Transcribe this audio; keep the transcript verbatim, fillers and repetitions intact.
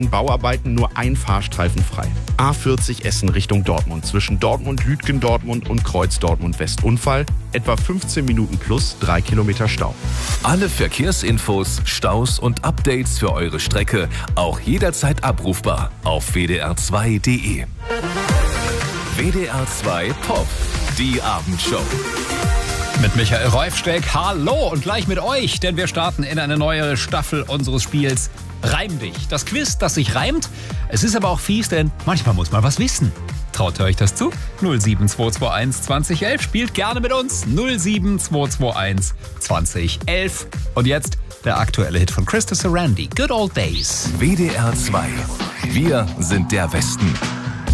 Bauarbeiten nur ein Fahrstreifen frei. A vierzig Essen Richtung Dortmund zwischen Dortmund-Lütgen-Dortmund und Kreuz-Dortmund-West. Unfall, etwa fünfzehn Minuten plus drei Kilometer Stau. Alle Verkehrsinfos, Staus und Updates für eure Strecke auch jederzeit abrufbar auf w d r zwei punkt d e. W D R zwei Pop, die Abendshow. Mit Michael Räufsteck, hallo und gleich mit euch, denn wir starten in eine neue Staffel unseres Spiels Reim dich. Das Quiz, das sich reimt. Es ist aber auch fies, denn manchmal muss man was wissen. Traut ihr euch das zu? null sieben zwei zwei eins zwanzig elf. Spielt gerne mit uns. null sieben zwei zwei eins zwanzig elf. Und jetzt der aktuelle Hit von Christopher Randy. Good Old Days. W D R zwei. Wir sind der Westen.